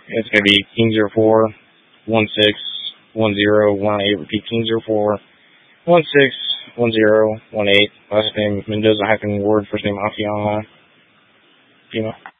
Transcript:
It's going to be King 04 16 10 18. Repeat, King 04 16 10 18. Last name Mendoza-Ward. First name Afiana. Pima.